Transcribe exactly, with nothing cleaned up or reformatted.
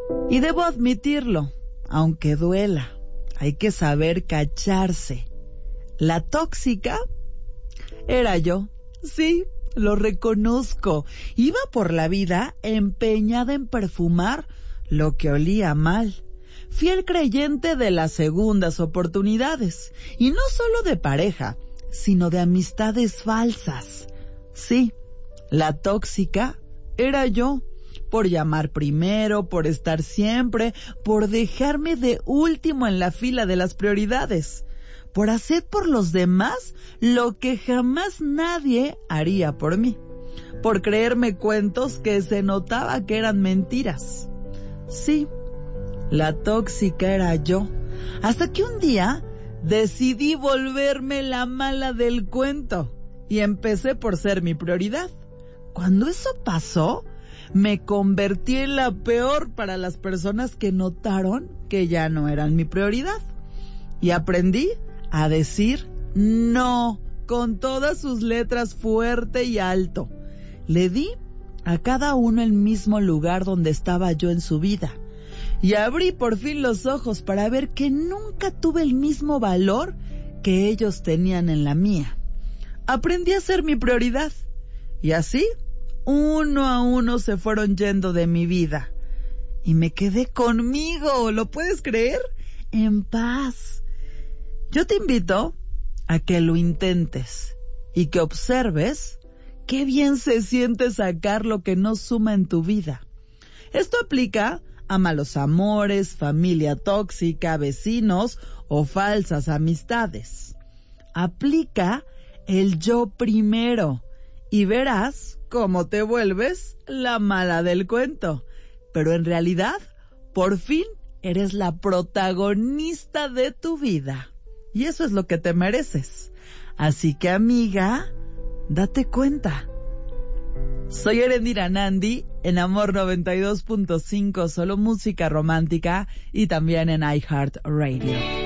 Y debo admitirlo, aunque duela, hay que saber cacharse. La tóxica era yo, sí, lo reconozco. Iba por la vida empeñada en perfumar lo que olía mal. Fiel creyente de las segundas oportunidades, y no solo de pareja, sino de amistades falsas. Sí, la tóxica era yo, por llamar primero, por estar siempre, por dejarme de último en la fila de las prioridades, por hacer por los demás lo que jamás nadie haría por mí, por creerme cuentos que se notaba que eran mentiras. Sí, la tóxica era yo, hasta que un día decidí volverme la mala del cuento y empecé por ser mi prioridad. Cuando eso pasó, me convertí en la peor para las personas que notaron que ya no eran mi prioridad. Y aprendí a decir no, con todas sus letras fuerte y alto. Le di a cada uno el mismo lugar donde estaba yo en su vida. Y abrí por fin los ojos para ver que nunca tuve el mismo valor que ellos tenían en la mía. Aprendí a ser mi prioridad. Y así, uno a uno se fueron yendo de mi vida. Y me quedé conmigo, ¿lo puedes creer? En paz. Yo te invito a que lo intentes y que observes qué bien se siente sacar lo que no suma en tu vida. Esto aplica a malos amores, familia tóxica, vecinos o falsas amistades. Aplica el yo primero y verás cómo te vuelves la mala del cuento. Pero en realidad, por fin, eres la protagonista de tu vida. Y eso es lo que te mereces. Así que, amiga, date cuenta. Soy Erendira Nandi, en Amor noventa y dos punto cinco, solo música romántica, y también en iHeartRadio.